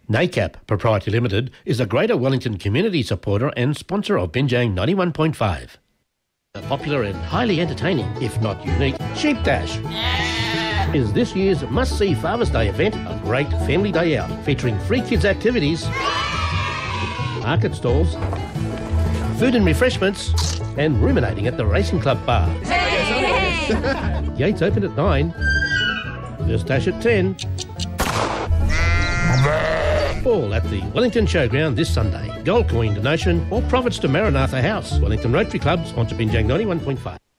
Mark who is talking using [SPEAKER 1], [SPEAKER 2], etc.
[SPEAKER 1] NACAP Proprietary Limited is a Greater Wellington community supporter and sponsor of Binjang 91.5. A popular and highly entertaining, if not unique, Sheep Dash is this year's must-see Father's Day event, a great family day out featuring free kids activities, market stalls, food and refreshments, and ruminating at the Racing Club bar. Gates open at 9, first dash at 10. All at the Wellington Showground this Sunday. Gold coin donation or profits to Maranatha House. Wellington Rotary Club, sponsor Binjang 91.5.